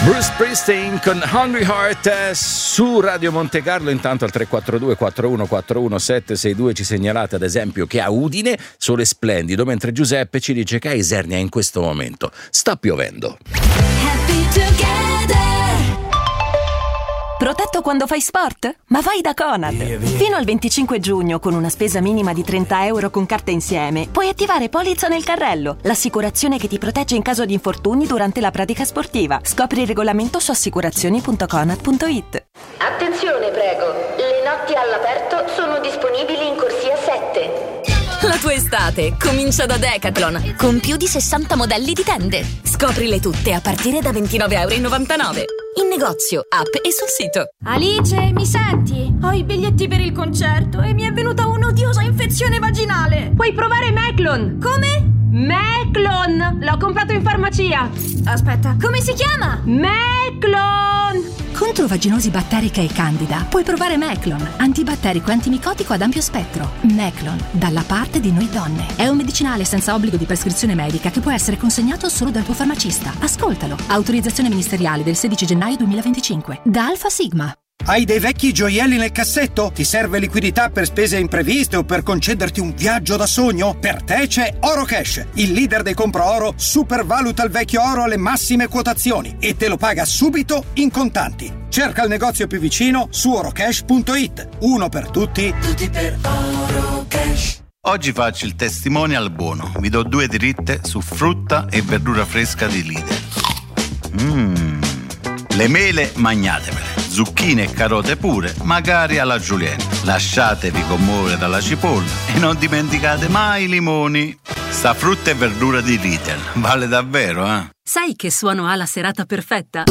Bruce Springsteen con Hungry Heart su Radio Monte Carlo. Intanto al 342 4141 762 ci segnalate ad esempio che a Udine sole splendido, mentre Giuseppe ci dice che a Isernia in questo momento sta piovendo. Happy together. Protetto quando fai sport? Ma vai da Conad! Fino al 25 giugno, con una spesa minima di 30 euro con carta insieme, puoi attivare Polizza nel carrello, l'assicurazione che ti protegge in caso di infortuni durante la pratica sportiva. Scopri il regolamento su assicurazioni.conad.it. Attenzione, prego. Le notti all'aperto sono disponibili in corsia 7. La tua estate comincia da Decathlon, con più di 60 modelli di tende. Scoprile tutte a partire da €29,99. In negozio, app e sul sito. Alice, mi senti? Ho i biglietti per il concerto e mi è venuta un'odiosa infezione vaginale. Puoi provare Meclon. Come? Meclon! L'ho comprato in farmacia. Aspetta, come si chiama? Meclon! Contro vaginosi batterica e candida puoi provare Meclon, antibatterico e antimicotico ad ampio spettro. Meclon, dalla parte di noi donne. È un medicinale senza obbligo di prescrizione medica che può essere consegnato solo dal tuo farmacista. Ascoltalo. Autorizzazione ministeriale del 16 gennaio 2025. Da Alfa Sigma. Hai dei vecchi gioielli nel cassetto? Ti serve liquidità per spese impreviste o per concederti un viaggio da sogno? Per te c'è Orocash, il leader dei compra oro, supervaluta il vecchio oro alle massime quotazioni e te lo paga subito in contanti. Cerca il negozio più vicino su orocash.it. Uno per tutti, tutti per Orocash. Oggi faccio il testimonial buono. Vi do 2 dritte su frutta e verdura fresca di Lidl. Le mele magnatemele, zucchine e carote pure, magari alla julienne. Lasciatevi commuovere dalla cipolla e non dimenticate mai i limoni. Sta frutta e verdura di Lidl vale davvero, eh? Sai che suono ha la serata perfetta?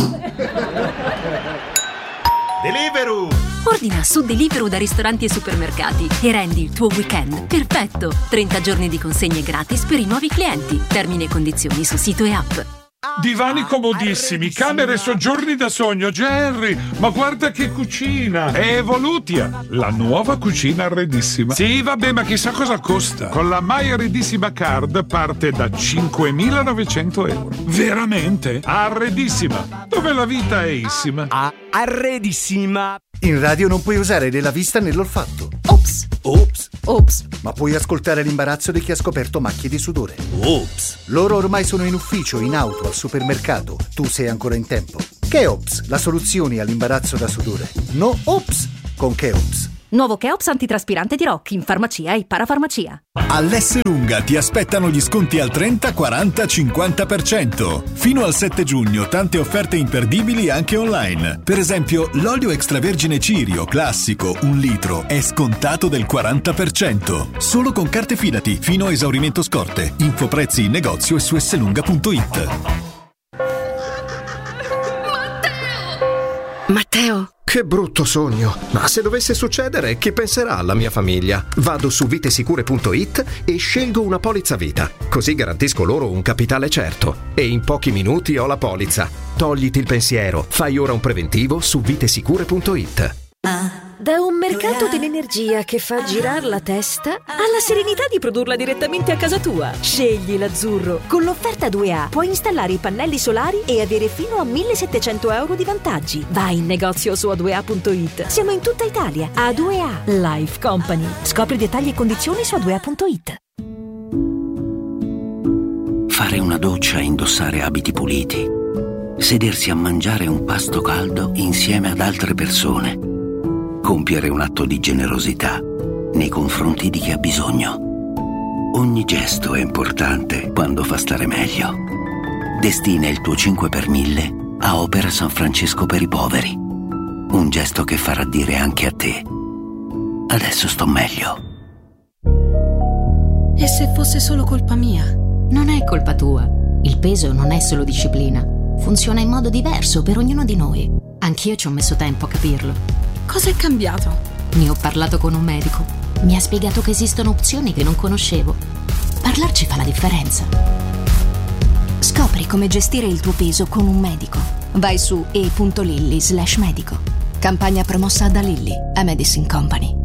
Deliveroo! Ordina su Deliveroo da ristoranti e supermercati e rendi il tuo weekend perfetto. 30 giorni di consegne gratis per i nuovi clienti. Termini e condizioni su sito e app. Divani comodissimi, camere e soggiorni da sogno. Jerry, ma guarda che cucina! È Evolutia, la nuova cucina arredissima. Sì, vabbè, ma chissà cosa costa. Con la My Arredissima Card parte da 5.900 euro. Veramente? Arredissima, dove la vita è issima. Arredissima. In radio non puoi usare né la vista né l'olfatto. Ops! Ops! Ops! Ma puoi ascoltare l'imbarazzo di chi ha scoperto macchie di sudore. Ops! Loro ormai sono in ufficio, in auto, al supermercato. Tu sei ancora in tempo. Cheops, la soluzione all'imbarazzo da sudore. No Ops con Cheops. Nuovo Cheops antitraspirante di Rock in farmacia e parafarmacia. All'Esselunga ti aspettano gli sconti al 30, 40, 50%. Fino al 7 giugno tante offerte imperdibili anche online. Per esempio, l'olio extravergine Cirio classico 1 litro è scontato del 40%. Solo con carte Fidati fino a esaurimento scorte. Info prezzi in negozio e su esselunga.it. Matteo! Che brutto sogno! Ma se dovesse succedere, che penserà la mia famiglia? Vado su vitesicure.it e scelgo una polizza vita. Così garantisco loro un capitale certo. E in pochi minuti ho la polizza. Togliti il pensiero. Fai ora un preventivo su vitesicure.it. Da un mercato dell'energia che fa girare la testa alla serenità di produrla direttamente a casa tua. Scegli l'azzurro. Con l'offerta 2A puoi installare i pannelli solari e avere fino a 1.700 euro di vantaggi. Vai in negozio su a2a.it. Siamo in tutta Italia. A2A Life Company. Scopri dettagli e condizioni su a2a.it. Fare una doccia e indossare abiti puliti. Sedersi a mangiare un pasto caldo insieme ad altre persone. Compiere un atto di generosità nei confronti di chi ha bisogno. Ogni gesto è importante quando fa stare meglio. Destina il tuo 5 per 1000 a Opera San Francesco per i poveri. Un gesto che farà dire anche a te: adesso sto meglio. E se fosse solo colpa mia? Non è colpa tua. Il peso non è solo disciplina. Funziona in modo diverso per ognuno di noi. Anch'io ci ho messo tempo a capirlo. Cosa è cambiato? Ne ho parlato con un medico. Mi ha spiegato che esistono opzioni che non conoscevo. Parlarci fa la differenza. Scopri come gestire il tuo peso con un medico. Vai su e.lilly/medico. Campagna promossa da Lilly, a Medicine Company.